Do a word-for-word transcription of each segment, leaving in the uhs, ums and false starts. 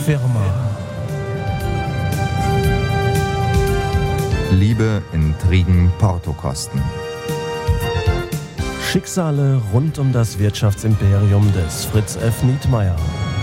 Firma. Liebe, Intrigen, Portokosten. Schicksale rund um das Wirtschaftsimperium des Fritz F. Nietmeyer.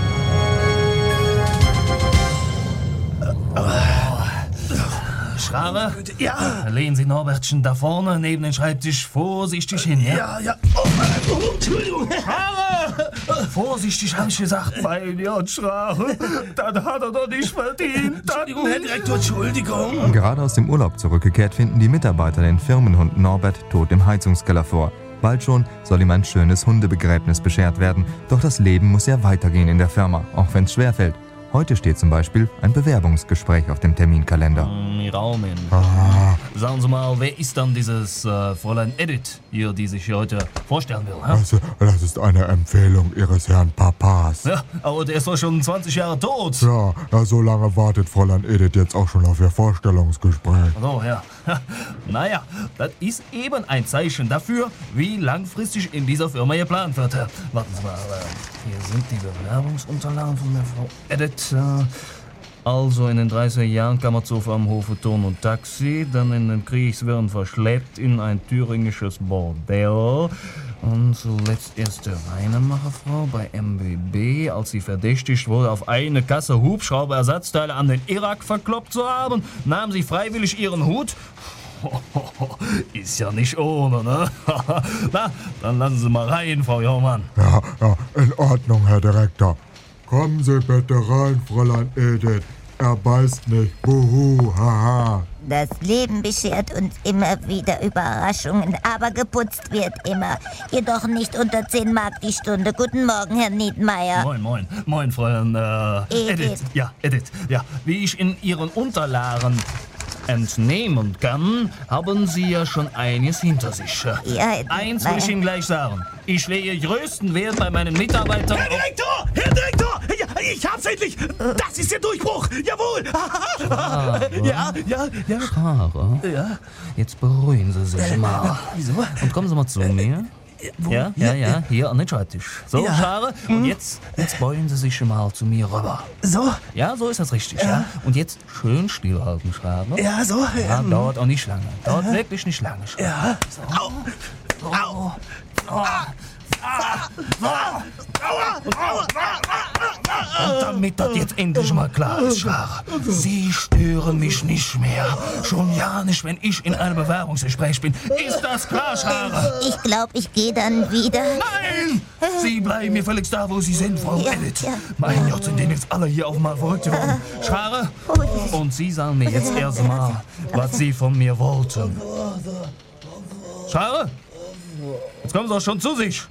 Schrabe? Ja. Lehnen Sie Norbertchen da vorne neben den Schreibtisch vorsichtig hin, ja? Ja, ja. Oh, oh, Entschuldigung. Schrabe! Vorsichtig, hab ich gesagt. Mein Gott, Schrabe. Das hat er doch nicht verdient. Entschuldigung, Herr Direktor, Entschuldigung. Gerade aus dem Urlaub zurückgekehrt, finden die Mitarbeiter den Firmenhund Norbert tot im Heizungskeller vor. Bald schon soll ihm ein schönes Hundebegräbnis beschert werden. Doch das Leben muss ja weitergehen in der Firma, auch wenn es schwerfällt. Heute steht zum Beispiel ein Bewerbungsgespräch auf dem Terminkalender. Raumen. Ah. Sagen Sie mal, wer ist dann dieses äh, Fräulein Edith hier, die sich hier heute vorstellen will? Hä? Also, das ist eine Empfehlung Ihres Herrn Papas. Ja, aber der ist doch schon zwanzig Jahre tot. Ja, ja, so lange wartet Fräulein Edith jetzt auch schon auf Ihr Vorstellungsgespräch. So, ja. Naja, das ist eben ein Zeichen dafür, wie langfristig in dieser Firma geplant wird. Warten Sie mal, äh, hier sind die Bewerbungsunterlagen von der Frau Edith. Äh, Also in den dreißiger Jahren Kammerzofe am Hofe Turn und Taxi, dann in den Kriegswirren verschleppt in ein thüringisches Bordell und zuletzt erste Weinemacherfrau bei M B B, als sie verdächtigt wurde, auf eine Kasse Hubschrauberersatzteile an den Irak verkloppt zu haben, nahm sie freiwillig ihren Hut. Ist ja nicht ohne, ne? Na, dann lassen Sie mal rein, Frau Jaumann. Ja, ja, in Ordnung, Herr Direktor. Kommen Sie bitte rein, Fräulein Edith. Er beißt nicht. Buhu, haha. Das Leben beschert uns immer wieder Überraschungen, aber geputzt wird immer. Jedoch nicht unter zehn Mark die Stunde. Guten Morgen, Herr Nietmeyer. Moin, moin. Moin, Fräulein äh, Edith. Edith. Ja, Edith. Ja, wie ich in Ihren Unterlagen entnehmen kann, haben Sie ja schon einiges hinter sich. Ja, Herr Eins will ich Nietmeyer. Ihnen gleich sagen. Ich lege größten Wert bei meinen Mitarbeitern Herr auf... Direktor! Herr Direktor! Ja, ich hab's endlich! Das ist der Durchbruch! Jawohl! Ja, ja, ja. Schare. Ja. Jetzt beruhigen Sie sich mal. Wieso? Und kommen Sie mal zu mir. Wo? Ja, ja, ja, hier an den Schreibtisch. So, Ja. Schare. Und jetzt, jetzt beugen Sie sich mal zu mir rüber. So? Ja, so ist das richtig, ja. Und jetzt schön stillhalten, Schare. Ja, so? Ja, ähm, dauert auch nicht lange. Dauert wirklich nicht lange. Schreiber. Ja. Au! Au! Und damit das jetzt endlich mal klar ist, Schrar, Sie stören mich nicht mehr. Schon ja nicht, wenn ich in einem Bewerbungsgespräch bin. Ist das klar, Schrar? Ich glaube, ich gehe dann wieder. Nein! Sie bleiben mir völlig da, wo Sie sind, Frau Ja, Edith. ja. Mein Gott, sind denn jetzt alle hier auf mal verrückt geworden. Schrar, und Sie sagen mir jetzt erst mal, was Sie von mir wollten. Schrar? Jetzt kommen Sie doch schon zu sich.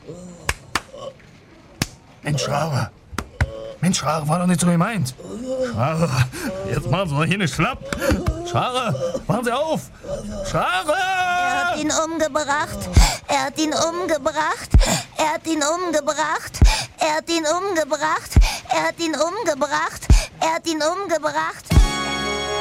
Mensch, Schrar. Mensch, Schrar, war doch nicht so gemeint. Schrar, jetzt machen Sie doch hier nicht schlapp. Schrar, machen Sie auf. Schrar! Er hat ihn umgebracht. Er hat ihn umgebracht. Er hat ihn umgebracht. Er hat ihn umgebracht. Er hat ihn umgebracht. Er hat ihn umgebracht.